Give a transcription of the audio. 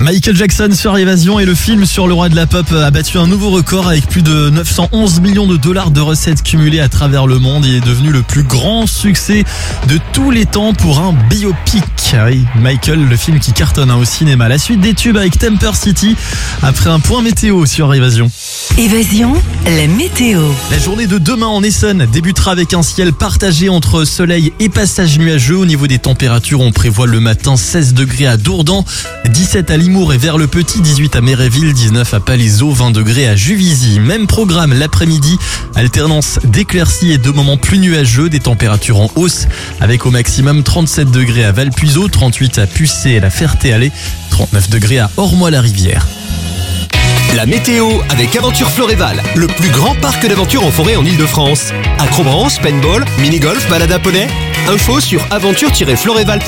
Michael Jackson sur Évasion et le film sur le roi de la pop a battu un nouveau record avec plus de 911 millions de dollars de recettes cumulées à travers le monde. Il est devenu le plus grand succès de tous les temps pour un biopic. Oui, Michael, le film qui cartonne au cinéma. La suite des tubes avec Temper City après un point météo sur Évasion. Évasion, la météo. La journée de demain en Essonne débutera avec un ciel partagé entre soleil et passage nuageux. Au niveau des températures, on prévoit le matin 16 degrés à Dourdan, 17 à Limours et vers le Petit, 18 à Méréville, 19 à Palaiseau, 20 degrés à Juvisy. Même programme l'après-midi, alternance d'éclaircies et de moments plus nuageux, des températures en hausse avec au maximum 37 degrés à Valpuiseau, 38 à Pucé et la Ferté-Alais, 39 degrés à Ormois-la-Rivière. La météo avec Aventure Floréval, le plus grand parc d'aventure en forêt en Ile-de-France. Acrobranche, paintball, mini-golf, balade à poney. Info sur aventure-floréval.fr.